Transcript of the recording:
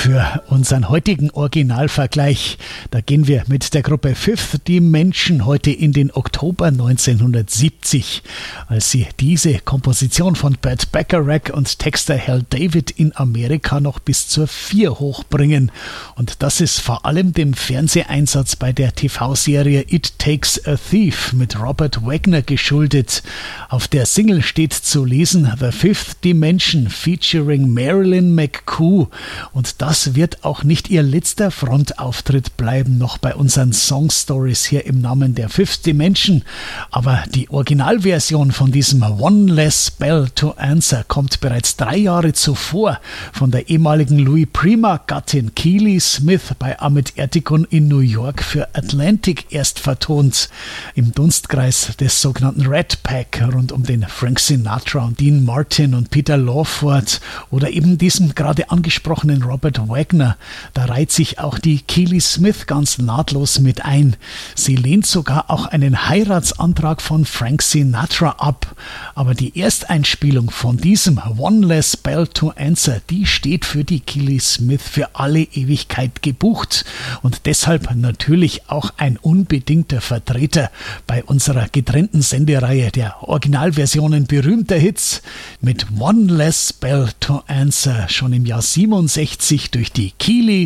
für unseren heutigen Originalvergleich. Da gehen wir mit der Gruppe Fifth Dimension heute in den Oktober 1970, als sie diese Komposition von Burt Bacharach und Texter Hal David in Amerika noch bis zur 4 hochbringen. Und das ist vor allem dem Fernseheinsatz bei der TV-Serie It Takes a Thief mit Robert Wagner geschuldet. Auf der Single steht zu lesen The Fifth Dimension featuring Marilyn McCoo. Und das wird auch nicht ihr letzter Frontauftritt bleiben, noch bei unseren Song Stories hier im Namen der Fifth Dimension. Aber die Originalversion von diesem One Less Bell to Answer kommt bereits 3 Jahre zuvor von der ehemaligen Louis Prima-Gattin Keely Smith bei Ahmet Ertegun in New York für Atlantic erst vertont. Im Dunstkreis des sogenannten Red Pack rund um den Frank Sinatra und Dean Martin und Peter Lawford oder eben diesem gerade angesprochenen Robert Wagner. Da reiht sich auch die Keely Smith ganz nahtlos mit ein. Sie lehnt sogar auch einen Heiratsantrag von Frank Sinatra ab. Aber die Ersteinspielung von diesem One Less Bell to Answer, die steht für die Keely Smith für alle Ewigkeit gebucht und deshalb natürlich auch ein unbedingter Vertreter bei unserer getrennten Sendereihe der Originalversionen berühmter Hits mit One Less Bell to Answer schon im Jahr 67 durch die Keely